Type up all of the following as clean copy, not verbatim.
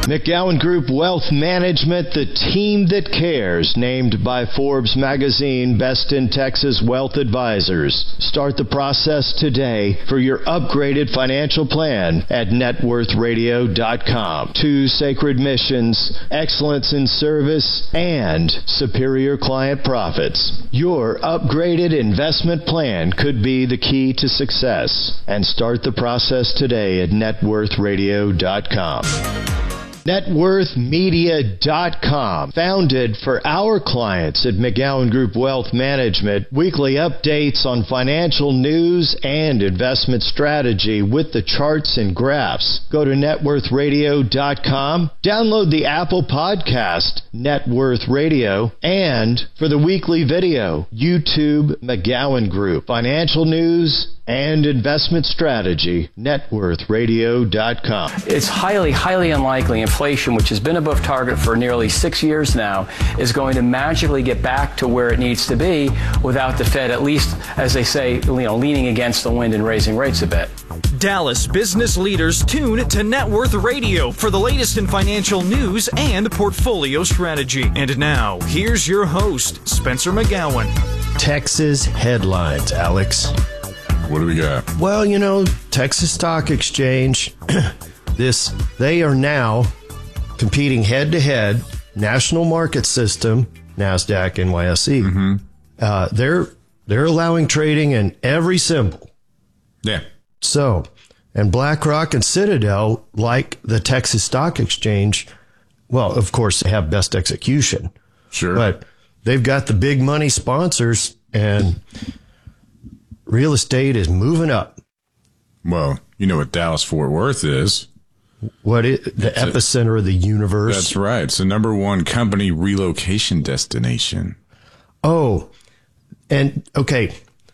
McGowan Group Wealth Management, the team that cares, named by Forbes magazine Best in Texas Wealth Advisors. Start the process today for your upgraded financial plan at networthradio.com. 2 sacred missions, excellence in service, and superior client profits. Your upgraded investment plan could be the key to success. And start the process today at networthradio.com. NetworthMedia.com, founded for our clients at McGowan Group Wealth Management. Weekly updates on financial news and investment strategy with the charts and graphs. Go to NetworthRadio.com, download the Apple podcast, Net Worth Radio, and for the weekly video, YouTube McGowan Group. Financial news and investment strategy, NetworthRadio.com. It's highly, highly unlikely inflation, which has been above target for nearly 6 years now, is going to magically get back to where it needs to be without the Fed, at least, as they say, leaning against the wind and raising rates a bit. Dallas business leaders tune to Net Worth Radio for the latest in financial news and portfolio strategy. And now, here's your host, Spencer McGowan. Texas headlines, Alex. What do we got? Well, Texas Stock Exchange, they are now competing head-to-head, national market system, NASDAQ, NYSE. Mm-hmm. They're allowing trading in every symbol. Yeah. So, and BlackRock and Citadel, like the Texas Stock Exchange, well, of course, they have best execution. Sure. But they've got the big money sponsors, and real estate is moving up. Well, you know what Dallas-Fort Worth is. The epicenter of the universe. That's right. It's the number one company relocation destination. Oh, and okay.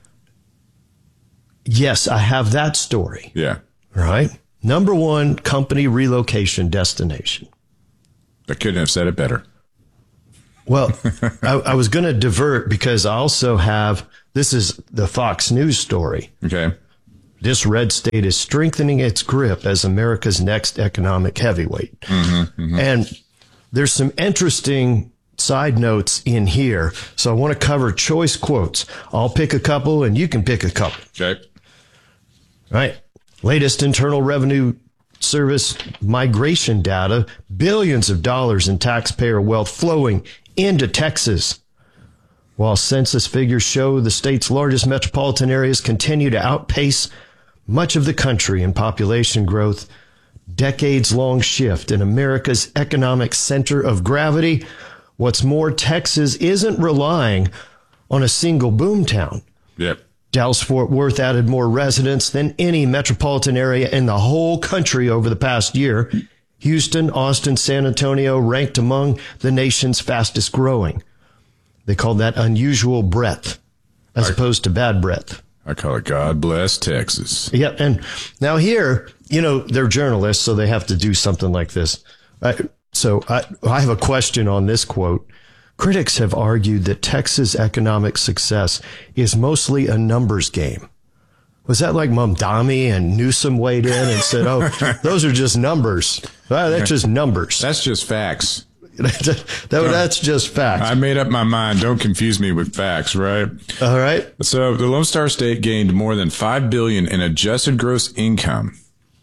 Yes, I have that story. Yeah. Right? Number one company relocation destination. I couldn't have said it better. Well, I was going to divert because I also have, this is the Fox News story. Okay. This red state is strengthening its grip as America's next economic heavyweight. Mm-hmm, mm-hmm. And there's some interesting side notes in here. So I want to cover choice quotes. I'll pick a couple and you can pick a couple. Okay. Right. Latest Internal Revenue Service migration data, billions of dollars in taxpayer wealth flowing into Texas. While census figures show the state's largest metropolitan areas continue to outpace much of the country in population growth, decades-long shift in America's economic center of gravity. What's more, Texas isn't relying on a single boomtown. Yep. Dallas-Fort Worth added more residents than any metropolitan area in the whole country over the past year. Houston, Austin, San Antonio ranked among the nation's fastest growing. They call that unusual breadth as opposed to bad breadth. I call it God bless Texas. Yeah. And now here, they're journalists, so they have to do something like this. So I have a question on this quote. Critics have argued that Texas economic success is mostly a numbers game. Was that like Mamdani and Newsom weighed in and said, oh, those are just numbers? That's just numbers. That's just facts. That's just facts. I made up my mind. Don't confuse me with facts, right? All right. So the Lone Star State gained more than $5 billion in adjusted gross income,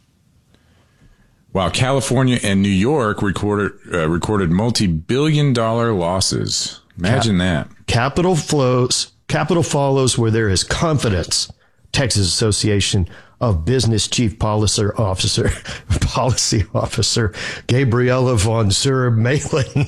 while California and New York recorded multi-billion-dollar losses. Imagine that. Capital follows where there is confidence. Texas Association of Business Chief Policy Officer Gabriella von Zur-Malin.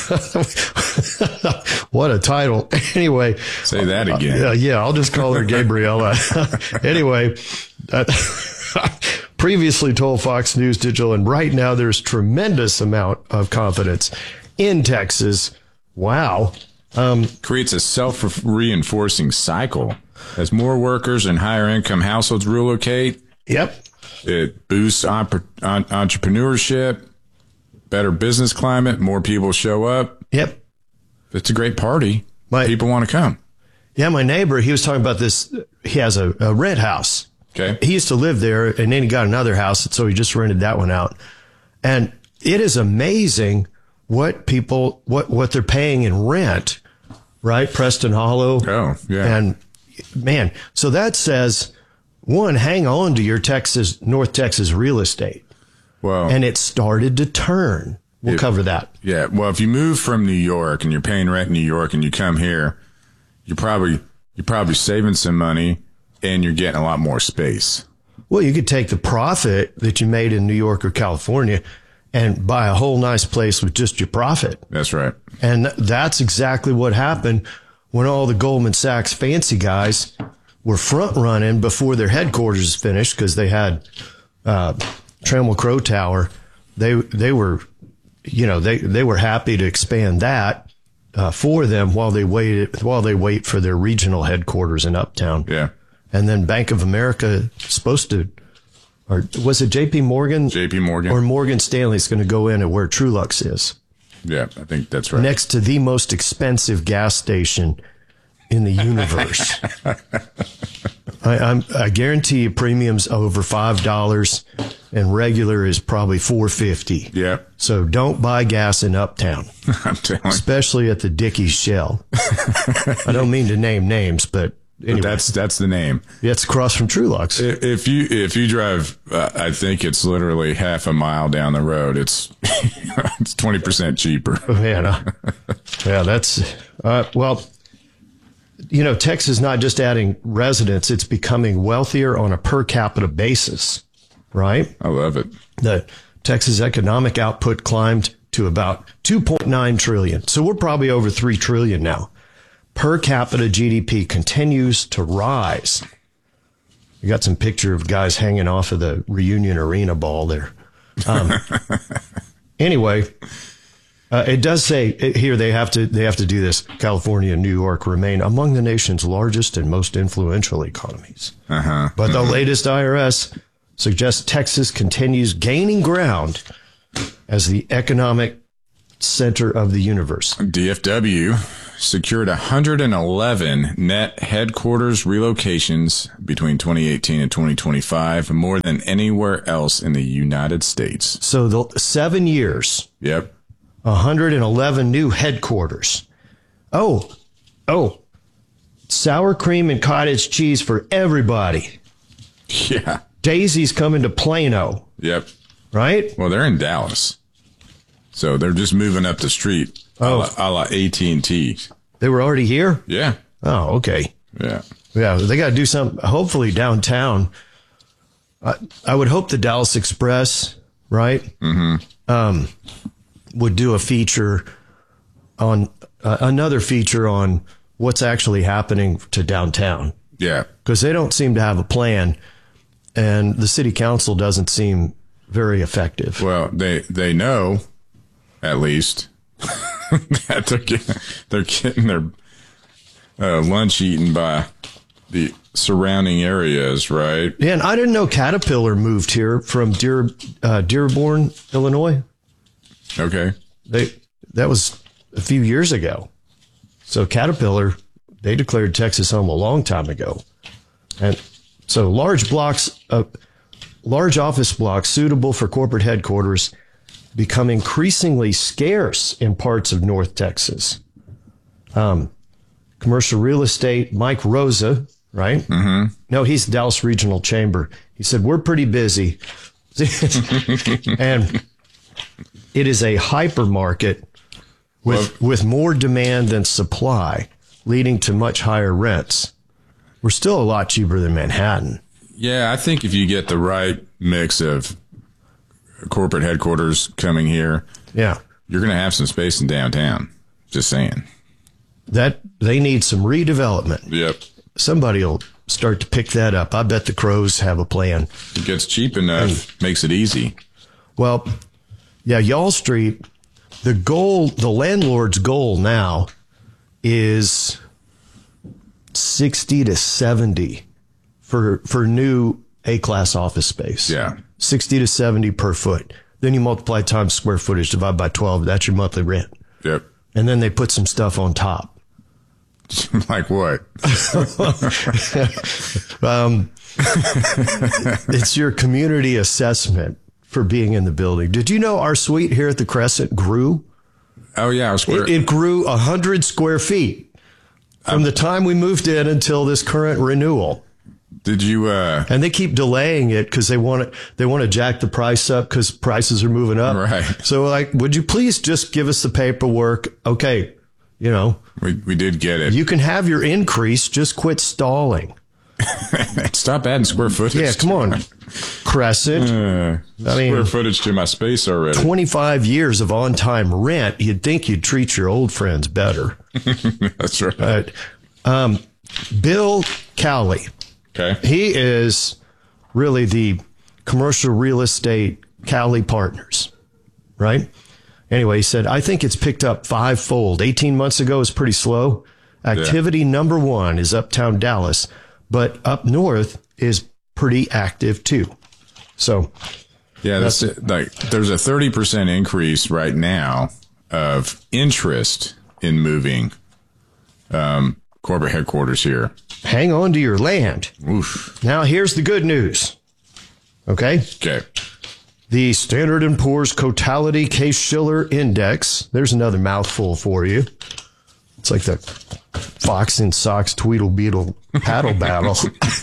What a title. Anyway. Say that again. Yeah, I'll just call her Gabriella. Anyway, previously told Fox News Digital, and right now there's tremendous amount of confidence in Texas. Wow. Creates a self-reinforcing cycle. As more workers and higher income households relocate, yep, it boosts entrepreneurship, better business climate, more people show up. Yep. It's a great party. People want to come. Yeah, my neighbor, he was talking about this. He has a rent house. Okay. He used to live there, and then he got another house, so he just rented that one out. And it is amazing what they're paying in rent, right? Preston Hollow. Oh, yeah. And man, so that says, one, hang on to your North Texas real estate. Well, And it started to turn. We'll cover that. Yeah. Well, if you move from New York and you're paying rent in New York and you come here, you're probably saving some money and you're getting a lot more space. Well, you could take the profit that you made in New York or California and buy a whole nice place with just your profit. That's right. And that's exactly what happened when all the Goldman Sachs fancy guys were front running before their headquarters finished, because they had Trammell Crow Tower. They were, they were happy to expand that for them while they wait for their regional headquarters in Uptown. Yeah. And then Bank of America supposed to, or was it JP Morgan? JP Morgan. Or Morgan Stanley is going to go in at where Trulux is. Yeah, I think that's right. Next to the most expensive gas station in the universe. I guarantee you premium's over $5 and regular is probably $4.50. Yeah. So don't buy gas in Uptown, I'm telling you. especially at the Dickies Shell. I don't mean to name names, but anyway. But that's the name. Yeah, it's across from Trulux. If you drive, I think it's literally half a mile down the road. It's it's 20% cheaper. Man, yeah, that's well. Texas is not just adding residents; it's becoming wealthier on a per capita basis. Right? I love it. The Texas economic output climbed to about 2.9 trillion. So we're probably over 3 trillion now. Per capita GDP continues to rise. You got some picture of guys hanging off of the Reunion Arena ball there. Anyway, it does say here they have to do this. California and New York remain among the nation's largest and most influential economies. But the latest IRS suggests Texas continues gaining ground as the economic center of the universe. DFW secured 111 net headquarters relocations between 2018 and 2025, more than anywhere else in the United States. So the 7 years. Yep. 111 new headquarters. Oh, sour cream and cottage cheese for everybody. Yeah. Daisy's coming to Plano, Yep. right? Well, they're in Dallas, so they're just moving up the street. Oh. A la AT&T. They were already here? Yeah. Oh, okay. Yeah. Yeah, they got to do something, hopefully downtown. I would hope the Dallas Express, right? Mm-hmm. Would do a feature on, another feature on what's actually happening to downtown. Yeah. Because they don't seem to have a plan, and the city council doesn't seem very effective. Well, they know, at least, that they're getting their lunch eaten by the surrounding areas, right? Yeah, and I didn't know Caterpillar moved here from Dearborn, Illinois. Okay. That was a few years ago. So Caterpillar, they declared Texas home a long time ago. And so large office blocks suitable for corporate headquarters become increasingly scarce in parts of North Texas. Commercial real estate, Mike Rosa, right? Mm-hmm. No, he's the Dallas Regional Chamber. He said, we're pretty busy. And it is a hypermarket with more demand than supply, leading to much higher rents. We're still a lot cheaper than Manhattan. Yeah, I think if you get the right mix of corporate headquarters coming here, Yeah. you're going to have some space in downtown. Just saying. That they need some redevelopment. Yep. Somebody will start to pick that up. I bet the Crows have a plan. It gets cheap enough, makes it easy. Well, yeah, Y'all Street, the landlord's goal now is 60 to 70 for new A-class office space. Yeah. 60 to 70 per foot. Then you multiply times square footage, divide by 12. That's your monthly rent. Yep. And then they put some stuff on top. Like what? It's your community assessment for being in the building. Did you know our suite here at the Crescent grew? Oh, yeah. It grew 100 square feet from the time we moved in until this current renewal. Did you? And they keep delaying it because they want to jack the price up because prices are moving up. Right. So, like, would you please just give us the paperwork? Okay, you know, we did get it. You can have your increase. Just quit stalling. Stop adding square footage. Yeah, come on, Crescent. Square footage to my space already. 25 years of on-time rent. You'd think you'd treat your old friends better. That's right. Bill Cowley. Okay. He is really the commercial real estate Cowley Partners, right? Anyway, he said, I think it's picked up 5-fold. 18 months ago was pretty slow. Activity number one is uptown Dallas, but up north is pretty active too. So, yeah, that's like there's a 30% increase right now of interest in moving corporate headquarters here. Hang on to your land. Oof. Now, here's the good news. Okay? Okay. The Standard & Poor's Totality Case-Shiller Index. There's another mouthful for you. It's like the Fox and Sox Tweedle Beetle paddle battle.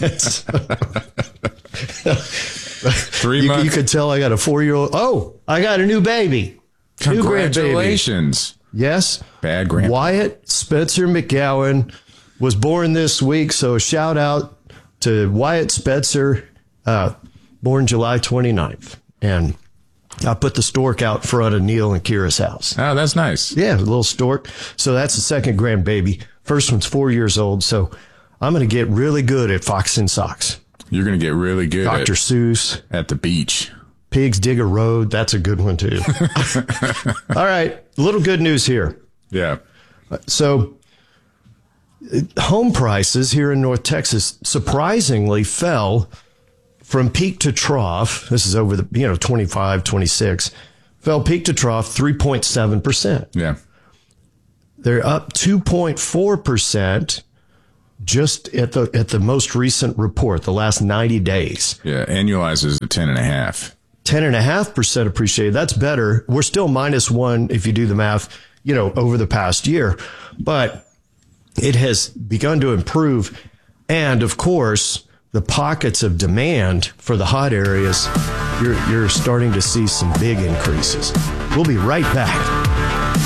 3 months. You could tell I got a 4-year-old. Oh, I got a new baby. Congratulations. Yes. Bad grandpa. Wyatt Spencer McGowan was born this week, so a shout out to Wyatt Spencer, born July 29th. And I put the stork out front of Neil and Kira's house. Oh, that's nice. Yeah, a little stork. So that's the second grandbaby. First one's 4 years old, so I'm going to get really good at Fox and Sox. You're going to get really good Dr. Seuss. At the beach. Pigs Dig a Road. That's a good one, too. All right. A little good news here. Yeah. So home prices here in North Texas surprisingly fell from peak to trough. This is over the, 25, 26. Fell peak to trough 3.7%. Yeah. They're up 2.4% just at the most recent report, the last 90 days. Yeah. Annualizes at 10.5. 10.5% appreciated. That's better. We're still -1 if you do the math, over the past year, but it has begun to improve. And of course, the pockets of demand for the hot areas, you're starting to see some big increases. We'll be right back.